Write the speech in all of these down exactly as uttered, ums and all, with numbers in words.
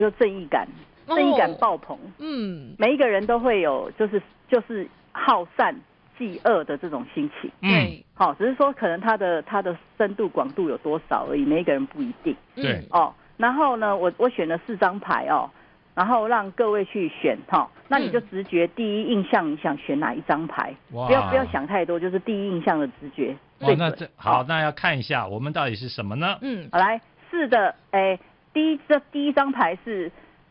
就正义感，正义感爆棚。 哦、嗯， 每一个人都会有，就是就是好善济恶的这种心情。 对， 好、哦，只是说可能他的他的深度广度有多少而已，每一个人不一定。 对， 哦，然后呢，我我选了四张牌哦。然后让各位去选哈，那你就直觉第一印象你想选哪一张牌？不要不要想太多，就是第一印象的直觉。 哦，那这好，那要看一下我们到底是什么呢？ 嗯，好来，是的，哎，第一这第一张牌是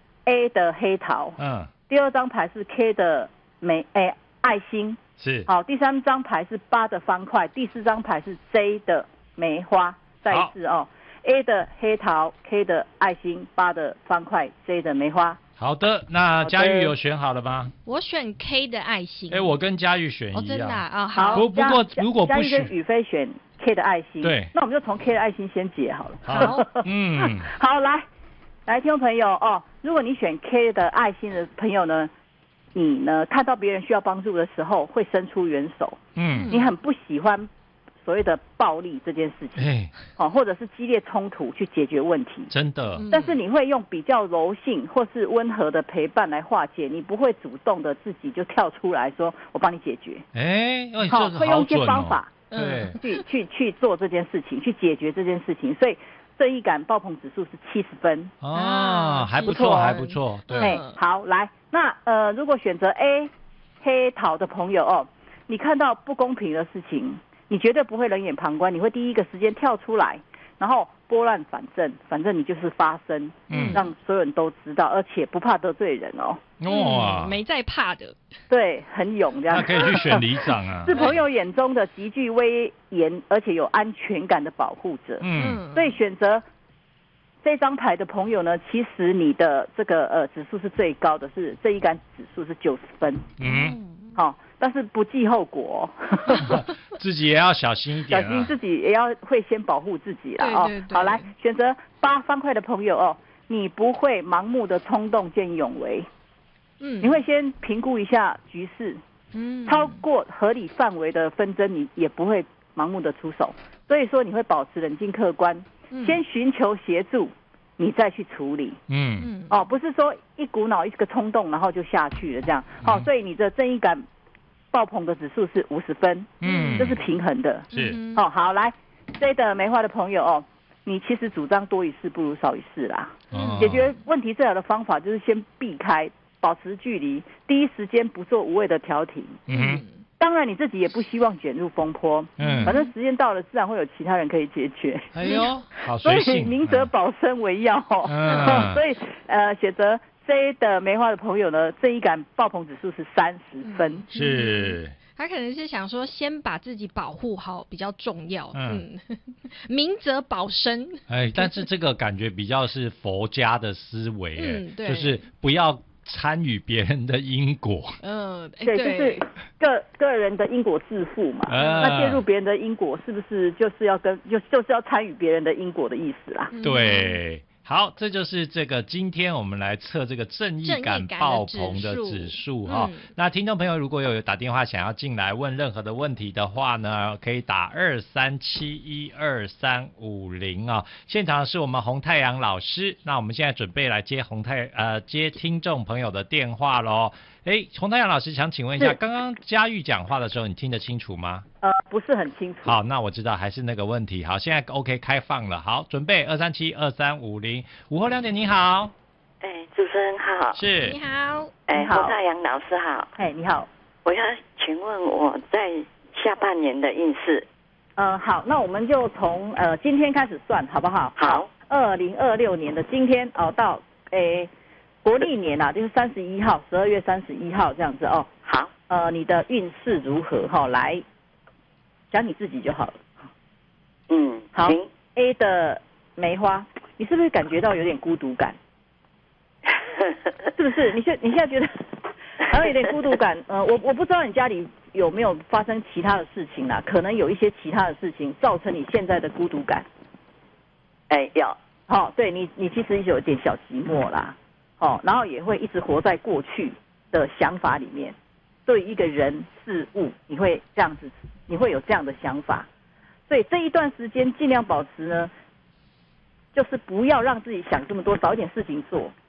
A 的黑桃，嗯，第二张牌是 K 的梅哎爱心， 是， 好，第三张牌是八的方块，第四张牌是 J 的梅花，再一次哦。A 的黑桃 ，K 的爱心，八的方块 ，J 的梅花。 好的，那佳玉有选好了吗？ 我选 K 的爱心。 哎，我跟佳玉选一样。 哦，真的啊，哦、好。 不不过如果不选， 佳玉跟宇飞选 K 的爱心。 对。 那我们就从 K 的爱心先解好了。 好。 嗯。 好，来，来，听众朋友哦，如果你选 K 的爱心的朋友呢，你呢看到别人需要帮助的时候会伸出援手。嗯。你很不喜欢所谓的暴力这件事情，哎，哦，或者是激烈冲突去解决问题， 真的。 但是你会用比较柔性或是温和的陪伴来化解，你不会主动的自己就跳出来说我帮你解决。 哎，哦， 好，会用一些方法， 嗯， 去去去做这件事情，去解决这件事情。所以正义感爆棚指数是七十分。 哦，还不错，还不错。对， 好，来，那呃，如果选择 A 黑桃的朋友哦，你看到不公平的事情。你绝对不会冷眼旁观，你会第一个时间跳出来，然后拨乱反正，反正你就是发声，嗯，让所有人都知道，而且不怕得罪人哦。 哇、嗯，没在怕的， 对，很勇这样。 那可以去选里长啊。 是朋友眼中的极具威严，而且有安全感的保护者。嗯，所以选择这张牌的朋友呢，其实你的这个呃指数是最高的，是正义感指数是九十分。嗯。好、哦，但是不计后果、 哦，自己也要小心一点、啊， 小心自己也要会先保护自己啦哦。 对对对， 好，来选择八方块的朋友哦，你不会盲目的冲动见义勇为，嗯，你会先评估一下局势，嗯，超过合理范围的纷争，你也不会盲目的出手，所以说你会保持冷静客观，嗯、先寻求协助。你再去处理，嗯，哦，不是说一股脑一个冲动，然后就下去了这样，嗯、哦，所以你的正义感爆棚的指数是五十分，嗯，这是平衡的， 是， 哦，好，来，这的梅花的朋友哦，你其实主张多一事不如少一事啦，嗯，解决问题最好的方法就是先避开，保持距离，第一时间不做无谓的调停，嗯。当然你自己也不希望卷入风波，嗯，反正时间到了，自然会有其他人可以解决。 哎呦，好随性。 所以明哲保身为要。嗯，所以呃，选择 J 的梅花的朋友呢，正义感爆棚指数是三十分。 是。 他可能是想说，先把自己保护好比较重要。嗯，嗯明哲保身。 哎，但是这个感觉比较是佛家的思维， 嗯，对， 就是不要参与别人的因果， 嗯， 对，就是个个人的因果自负嘛。呃、那介入别人的因果，是不是就是要跟就就是要参与别人的因果的意思啦？ 对，好，这就是这个今天我们来测这个正义感爆棚的指数哈、嗯。那听众朋友如果有打电话想要进来问任何的问题的话呢，可以打二三七一二三五零啊。现场是我们洪太阳老师，那我们现在准备来接洪太呃接听众朋友的电话喽。哎，洪太阳老师想请问一下，刚刚佳玉讲话的时候，你听得清楚吗？ 呃，不是很清楚。 好，那我知道还是那个问题。好，现在 OK 开放了。好，准备二三七二三五零，午后两点，你好。 哎，主持人好。 是。 你好。 哎，洪太阳老师好。 哎，你好。 我要请问我在下半年的运势。 呃，好，那我们就从呃今天开始算，好不好？ 好。 二零二六年的今天哦，到诶。国历年啊，就是三十一号，十二月三十一号这样子哦。 好， 呃，你的运势如何？哈、哦，来讲你自己就好了。 嗯， 好。A 的梅花，你是不是感觉到有点孤独感？是不是？你现你现在觉得好像有点孤独感？呃，我我不知道你家里有没有发生其他的事情啦，可能有一些其他的事情造成你现在的孤独感。 哎，有。 好、哦，对你，你其实有点小寂寞啦。哦，然后也会一直活在过去的想法里面，对一个人事物，你会这样子，你会有这样的想法，所以这一段时间尽量保持呢，就是不要让自己想这么多，找一点事情做，